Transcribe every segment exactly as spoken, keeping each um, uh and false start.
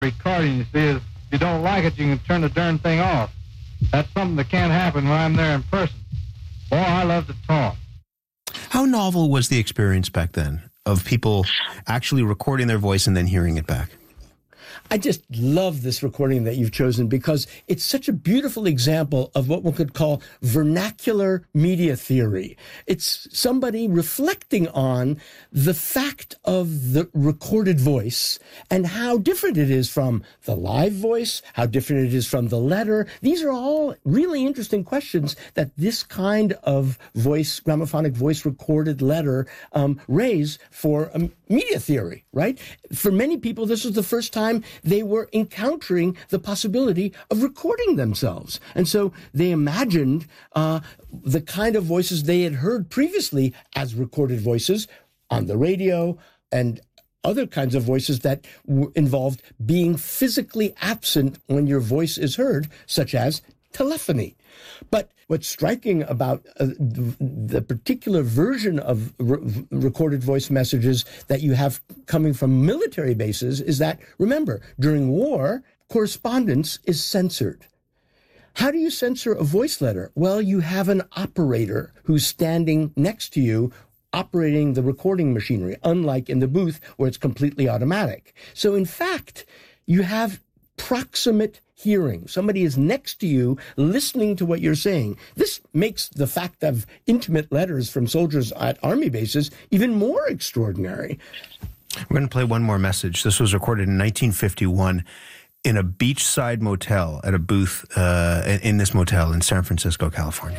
recording, you see, is if you don't like it, you can turn the darn thing off. That's something that can't happen when I'm there in person. Boy, I love to talk. How novel was the experience back then of people actually recording their voice and then hearing it back? I just love this recording that you've chosen because it's such a beautiful example of what one could call vernacular media theory. It's somebody reflecting on the fact of the recorded voice and how different it is from the live voice, how different it is from the letter. These are all really interesting questions that this kind of voice, gramophonic voice recorded letter um, raise for um, media theory, right? For many people, this was the first time they were encountering the possibility of recording themselves. And so they imagined uh, the kind of voices they had heard previously as recorded voices on the radio and other kinds of voices that w- involved being physically absent when your voice is heard, such as telephony. But what's striking about uh, the, the particular version of re- recorded voice messages that you have coming from military bases is that, remember, during war, correspondence is censored. How do you censor a voice letter? Well, you have an operator who's standing next to you operating the recording machinery, unlike in the booth where it's completely automatic. So, in fact, you have proximate hearing. Somebody is next to you listening to what you're saying. This makes the fact of intimate letters from soldiers at army bases even more extraordinary. We're going to play one more message. This was recorded in nineteen fifty-one in a beachside motel at a booth uh, in this motel in San Francisco, California.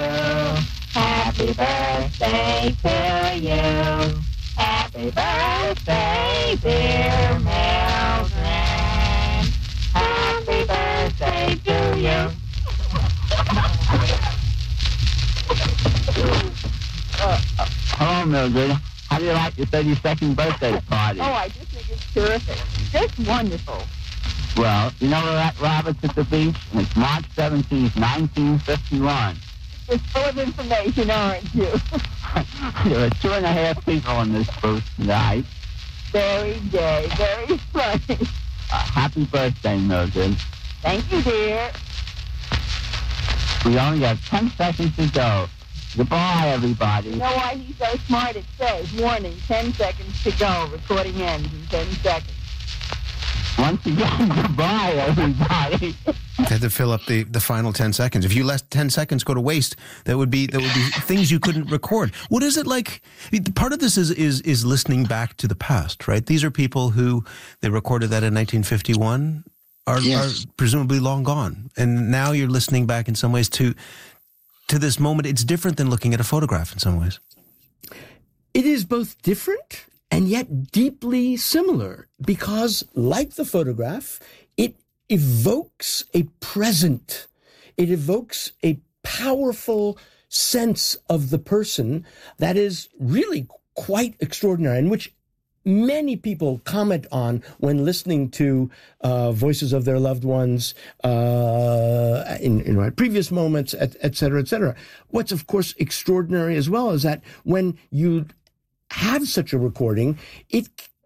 Happy birthday to you. Happy birthday, dear Mildred. Happy birthday to you. uh, uh, hello, Mildred. How do you like your thirty-second birthday party? Oh, I just think it's terrific. Just wonderful. Well, you know we're at Roberts at the beach, and it's March seventeenth, nineteen fifty-one. You're full of information, aren't you? There are two and a half people in this booth tonight. Very gay, very funny. Uh, happy birthday, Mildred. Thank you, dear. We only have ten seconds to go. Goodbye, everybody. You know why he's so smart? It says, warning, ten seconds to go. Recording ends in ten seconds. Once again, goodbye, everybody. You had to fill up the, the final ten seconds. If you let ten seconds go to waste, that would be that would be things you couldn't record. What is it like? Part of this is is is listening back to the past, right? These are people who they recorded that in nineteen fifty-one, are, yes. are presumably long gone, and now you're listening back in some ways to to this moment. It's different than looking at a photograph in some ways. It is both different and yet deeply similar because, like the photograph, it evokes a present. It evokes a powerful sense of the person that is really quite extraordinary, and which many people comment on when listening to uh, voices of their loved ones uh, in, in previous moments, et, et cetera, et cetera. What's, of course, extraordinary as well is that when you have such a recording, it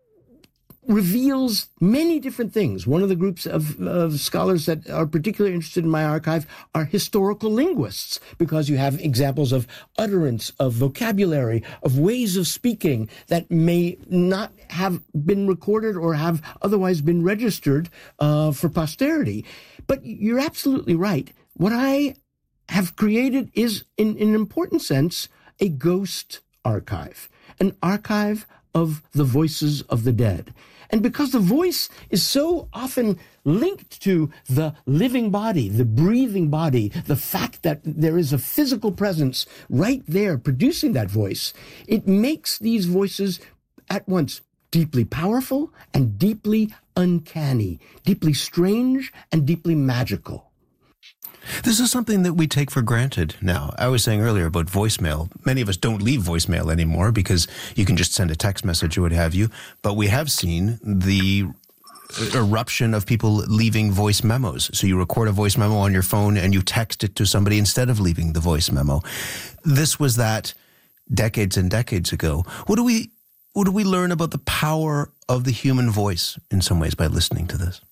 reveals many different things. One of the groups of, of scholars that are particularly interested in my archive are historical linguists, because you have examples of utterance, of vocabulary, of ways of speaking that may not have been recorded or have otherwise been registered uh, for posterity. But you're absolutely right. What I have created is, in, in an important sense, a ghost archive. An archive of the voices of the dead. And because the voice is so often linked to the living body, the breathing body, the fact that there is a physical presence right there producing that voice, it makes these voices at once deeply powerful and deeply uncanny, deeply strange and deeply magical. This is something that we take for granted now. I was saying earlier about voicemail. Many of us don't leave voicemail anymore because you can just send a text message or what have you. But we have seen the eruption of people leaving voice memos. So you record a voice memo on your phone and you text it to somebody instead of leaving the voice memo. This was that decades and decades ago. What do we What do we learn about the power of the human voice in some ways by listening to this.